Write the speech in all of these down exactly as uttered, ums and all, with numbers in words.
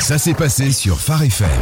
Ça s'est passé sur Phare F M.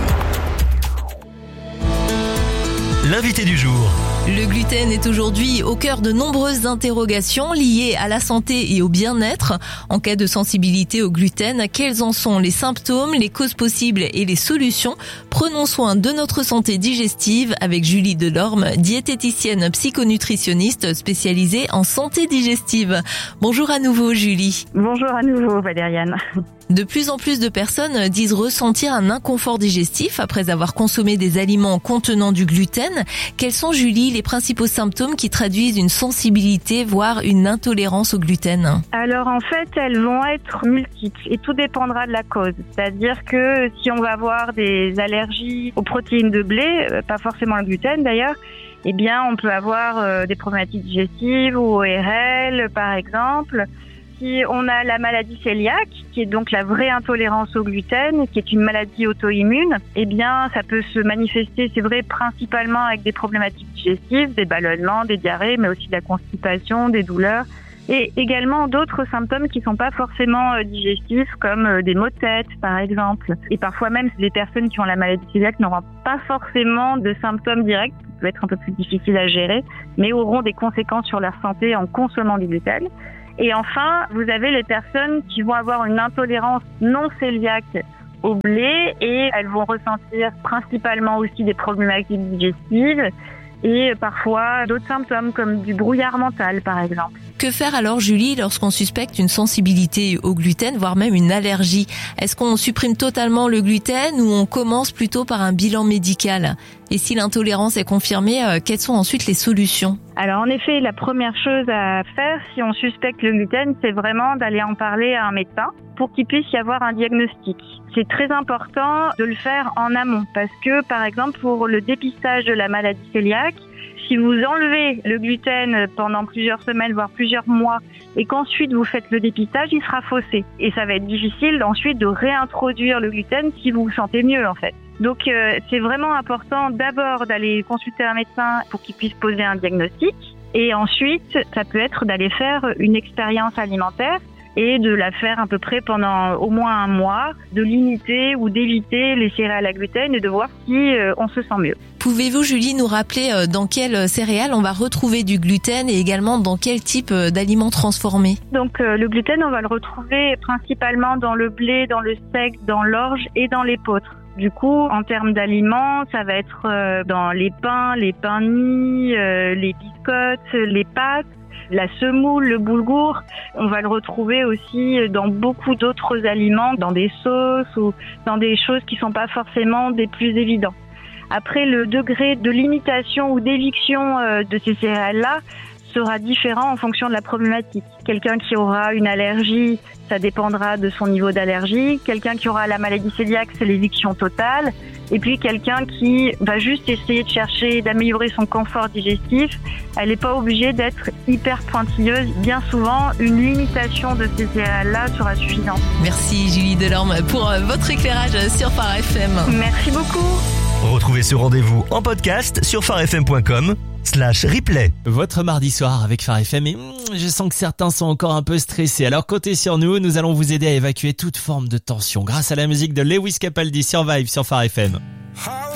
L'invité du jour. Le gluten est aujourd'hui au cœur de nombreuses interrogations liées à la santé et au bien-être. En cas de sensibilité au gluten, quels en sont les symptômes, les causes possibles et les solutions? Prenons soin de notre santé digestive avec Julie Delorme, diététicienne psychonutritionniste spécialisée en santé digestive. Bonjour à nouveau Julie. Bonjour à nouveau Valériane. De plus en plus de personnes disent ressentir un inconfort digestif après avoir consommé des aliments contenant du gluten. Quels sont, Julie, les principaux symptômes qui traduisent une sensibilité, voire une intolérance au gluten? Alors en fait, elles vont être multiples et tout dépendra de la cause. C'est-à-dire que si on va avoir des allergies aux protéines de blé, pas forcément le gluten d'ailleurs, eh bien on peut avoir euh, des problématiques digestives ou O R L par exemple. Si on a la maladie cœliaque, qui est donc la vraie intolérance au gluten, qui est une maladie auto-immune, eh bien, ça peut se manifester, c'est vrai, principalement avec des problématiques digestives, des ballonnements, des diarrhées, mais aussi de la constipation, des douleurs, et également d'autres symptômes qui sont pas forcément digestifs, comme des maux de tête, par exemple. Et parfois même, les personnes qui ont la maladie cœliaque n'auront pas forcément de symptômes directs, qui peuvent être un peu plus difficiles à gérer, mais auront des conséquences sur leur santé en consommant du gluten. Et enfin, vous avez les personnes qui vont avoir une intolérance non cœliaque au blé et elles vont ressentir principalement aussi des problématiques digestives et parfois d'autres symptômes comme du brouillard mental par exemple. Que faire alors, Julie, lorsqu'on suspecte une sensibilité au gluten, voire même une allergie? Est-ce qu'on supprime totalement le gluten ou on commence plutôt par un bilan médical? Et si l'intolérance est confirmée, euh, quelles sont ensuite les solutions? Alors en effet, la première chose à faire si on suspecte le gluten, c'est vraiment d'aller en parler à un médecin pour qu'il puisse y avoir un diagnostic. C'est très important de le faire en amont parce que, par exemple, pour le dépistage de la maladie cœliaque, si vous enlevez le gluten pendant plusieurs semaines, voire plusieurs mois, et qu'ensuite vous faites le dépistage, il sera faussé. Et ça va être difficile ensuite de réintroduire le gluten si vous vous sentez mieux, en fait. Donc, euh, c'est vraiment important d'abord d'aller consulter un médecin pour qu'il puisse poser un diagnostic. Et ensuite, ça peut être d'aller faire une expérience alimentaire et de la faire à peu près pendant au moins un mois, de limiter ou d'éviter les céréales à gluten et de voir si euh, on se sent mieux. Pouvez-vous, Julie, nous rappeler euh, dans quelles céréales on va retrouver du gluten et également dans quel type euh, d'aliments transformés? Donc euh, le gluten, on va le retrouver principalement dans le blé, dans le seigle, dans l'orge et dans l'épeautre. Du coup, en termes d'aliments, ça va être euh, dans les pains, les pains de mie, euh, les biscottes, les pâtes, la semoule, le boulgour. On va le retrouver aussi dans beaucoup d'autres aliments, dans des sauces ou dans des choses qui sont pas forcément des plus évidents. Après, le degré de limitation ou d'éviction euh, de ces céréales-là sera différent en fonction de la problématique. Quelqu'un qui aura une allergie, ça dépendra de son niveau d'allergie. Quelqu'un qui aura la maladie cœliaque, c'est l'éviction totale. Et puis quelqu'un qui va juste essayer de chercher d'améliorer son confort digestif, elle n'est pas obligée d'être hyper pointilleuse. Bien souvent, une limitation de ces céréales-là sera suffisante. Merci Julie Delorme pour votre éclairage sur Phare F M. Merci beaucoup. Retrouvez ce rendez-vous en podcast sur pharefm point com slash replay. Votre mardi soir avec Phare F M et mmh, je sens que certains sont encore un peu stressés. Alors comptez sur nous, nous allons vous aider à évacuer toute forme de tension grâce à la musique de Lewis Capaldi sur Vibe sur Phare F M.